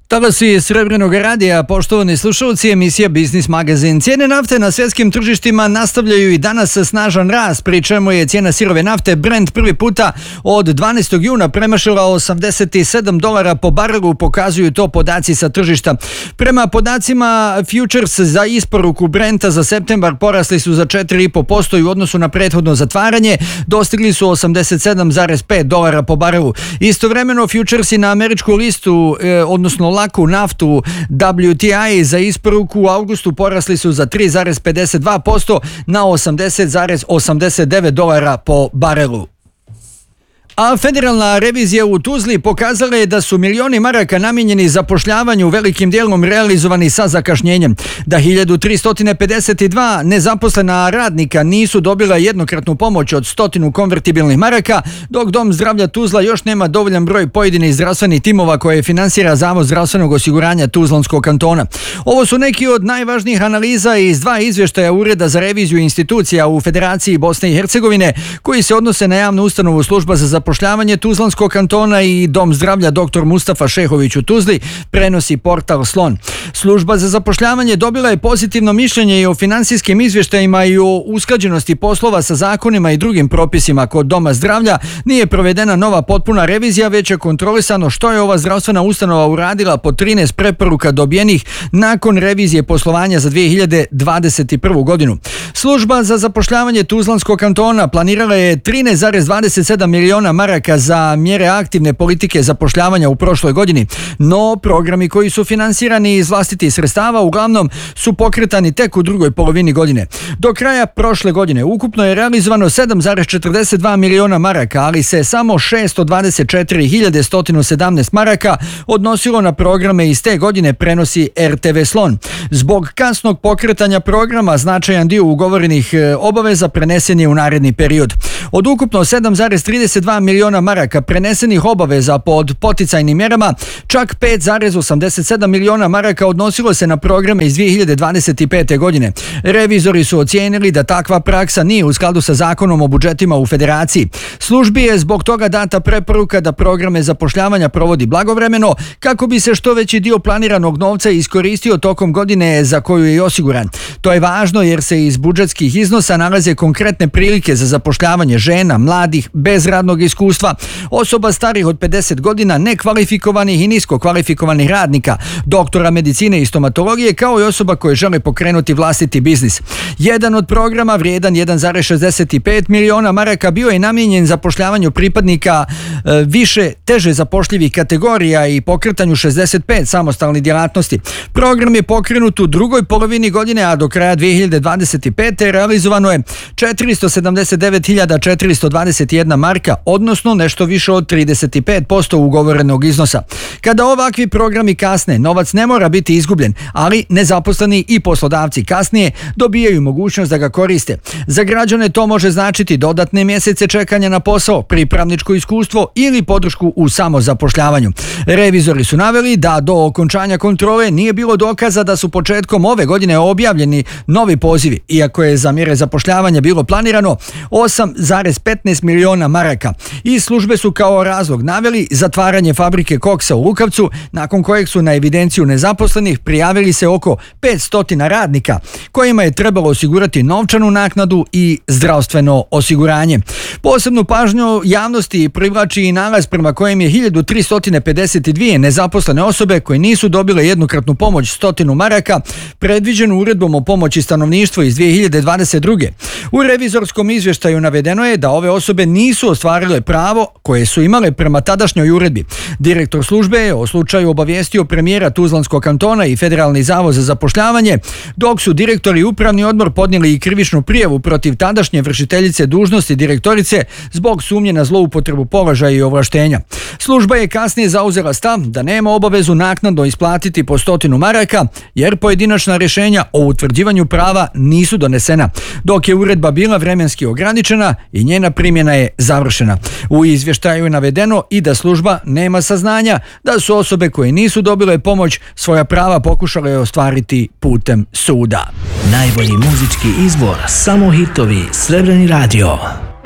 Talasi Srebrenog radija, poštovani slušalci, emisija Biznis magazin. Cijene nafte na svjetskim tržištima nastavljaju i danas snažan rast, pri čemu je cijena sirove nafte Brent prvi puta od 12. juna premašila $87 po barelu, pokazuju to podaci sa tržišta. Prema podacima futures za isporuku Brenta za septembar porasli su za 4,5% i u odnosu na prethodno zatvaranje dostigli su $87,5 po barelu. Istovremeno futuresi na američku listu, odnosno laku naftu WTI za isporuku u augustu porasli su za 3,52% na $80,89 po barelu. A federalna revizija u Tuzli pokazala je da su milioni maraka namijenjeni zapošljavanju velikim dijelom realizovani sa zakašnjenjem. Da 1352 nezaposlena radnika nisu dobila jednokratnu pomoć od 100 konvertibilnih maraka, dok Dom zdravlja Tuzla još nema dovoljan broj pojedinih zdravstvenih timova koje finansira Zavod zdravstvenog osiguranja Tuzlanskog kantona. Ovo su neki od najvažnijih analiza iz dva izvještaja Ureda za reviziju institucija u Federaciji Bosne i Hercegovine koji se odnose na javnu ustanovu Služba za zapošljavanje Tuzlanskog kantona i Dom zdravlja dr. Mustafa Šehović u Tuzli, prenosi portal Slon. Služba za zapošljavanje dobila je pozitivno mišljenje i o financijskim izvještajima i o usklađenosti poslova sa zakonima i drugim propisima. Kod Doma zdravlja nije provedena nova potpuna revizija, već je kontrolisano što je ova zdravstvena ustanova uradila po 13 preporuka dobijenih nakon revizije poslovanja za 2021. godinu. Služba za zapošljavanje Tuzlanskog kantona planirala je 13,27 miliona maraka za mjere aktivne politike zapošljavanja u prošloj godini, no programi koji su finansirani iz vlastitih sredstava uglavnom su pokretani tek u drugoj polovini godine. Do kraja prošle godine ukupno je realizovano 7,42 miliona maraka, ali se samo 624.117 maraka odnosilo na programe iz te godine, prenosi RTV Slon. Zbog kasnog pokretanja programa značajan dio ugovorenih obaveza prenesen je u naredni period. Od ukupno 7,32 miliona maraka prenesenih obaveza pod poticajnim mjerama, čak 5,87 miliona maraka odnosilo se na programe iz 2025. godine. Revizori su ocijenili da takva praksa nije u skladu sa zakonom o budžetima u Federaciji. Službi je zbog toga data preporuka da programe zapošljavanja provodi blagovremeno kako bi se što veći dio planiranog novca iskoristio tokom godine za koju je osiguran. To je važno jer se iz budžetskih iznosa nalaze konkretne prilike za zapošljavanje žena, mladih, bez radnog iskustva, osoba starih od 50 godina, nekvalifikovanih i nisko kvalifikovanih radnika, doktora medicine i stomatologije, kao i osoba koje žele pokrenuti vlastiti biznis. Jedan od programa vrijedan 1,65 miliona maraka bio je namijenjen zapošljavanju pripadnika više teže zapošljivih kategorija i pokretanju 65 samostalnih djelatnosti. Program je pokrenut u drugoj polovini godine, a do kraja 2025. realizovano je 479.421 marka, odnosno nešto više od 35% ugovorenog iznosa. Kada ovakvi programi kasne, novac ne mora biti izgubljen, ali nezaposleni i poslodavci kasnije dobijaju mogućnost da ga koriste. Za građane to može značiti dodatne mjesece čekanja na posao, pripravničko iskustvo ili podršku u samozapošljavanju. Revizori su naveli da do okončanja kontrole nije bilo dokaza da su početkom ove godine objavljeni novi pozivi, iako je za mjere zapošljavanja bilo planirano 8,15 miliona maraka. I službe su kao razlog naveli zatvaranje fabrike koksa u Lukavcu, nakon kojeg su na evidenciju nezaposlenih prijavili se oko 500 radnika, kojima je trebalo osigurati novčanu naknadu i zdravstveno osiguranje. Posebnu pažnju javnosti privlači i nalaz prema kojem je 1352 nezaposlene osobe koje nisu dobile jednokratnu pomoć 100 maraka predviđenu uredbom o pomoći stanovništvu iz 2022. U revizorskom izvještaju navedeno je da ove osobe nisu ostvarile pravo koje su imale prema tadašnjoj uredbi. Direktor službe je o slučaju obavijestio premijera Tuzlanskog kantona i Federalni zavod za zapošljavanje, dok su direktor i upravni odbor podnijeli i krivičnu prijavu protiv tadašnje vršiteljice dužnosti direktorice zbog sumnje na zloupotrebu položaja i ovlaštenja. Služba je kasnije zauzela stav da nema obavezu naknadno isplatiti po 100 maraka, jer pojedinačna rješenja o utvrđivanju prava nisu donesena, dok je uredba bila vremenski ograničena i njena primjena je završena. U izvještaju je navedeno i da služba nema saznanja da su osobe koje nisu dobile pomoć svoja prava pokušale ostvariti putem suda. Najbolji muzički izbor, samo hitovi, Srebreni radio.